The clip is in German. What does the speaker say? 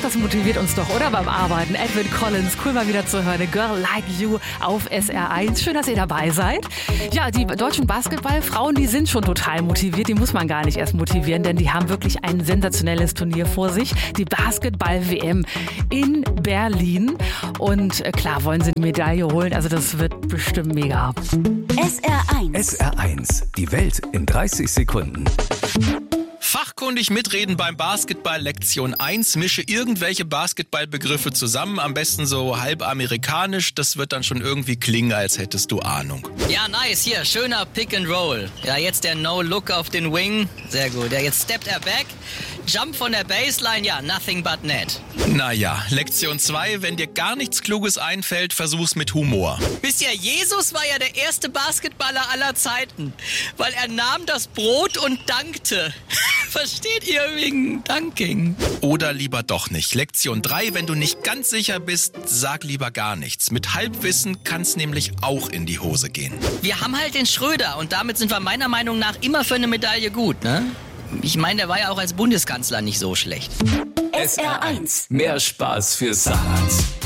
das motiviert uns doch, oder? Beim Arbeiten. Edwin Collins, cool mal wieder zu hören. A Girl Like You auf SR1. Schön, dass ihr dabei seid. Ja, die deutschen Basketballfrauen, die sind schon total motiviert. Die muss man gar nicht erst motivieren, denn die haben wirklich ein sensationelles Turnier vor sich. Die Basketball-WM in Berlin. Und klar wollen sie eine Medaille holen. Also das wird bestimmt mega. SR1. SR1. Die Welt in 30 Sekunden. Fachkundig mitreden beim Basketball Lektion 1. Mische irgendwelche Basketballbegriffe zusammen, am besten so halb amerikanisch. Das wird dann schon irgendwie klingen, als hättest du Ahnung. Ja, nice. Hier, schöner Pick and Roll. Ja, jetzt der No-Look auf den Wing. Sehr gut. Ja, jetzt steppt er back. Jump von der Baseline. Ja, nothing but net. Naja, Lektion 2. Wenn dir gar nichts Kluges einfällt, versuch's mit Humor. Wisst ihr, Jesus war ja der erste Basketballer aller Zeiten, weil er nahm das Brot und dankte. Versteht ihr wegen Dunking? Oder lieber doch nicht. Lektion 3. Wenn du nicht ganz sicher bist, sag lieber gar nichts. Mit Halbwissen kann's nämlich auch in die Hose gehen. Wir haben halt den Schröder und damit sind wir meiner Meinung nach immer für eine Medaille gut, ne? Ich meine, der war ja auch als Bundeskanzler nicht so schlecht. SR1. Mehr Spaß für Saarland.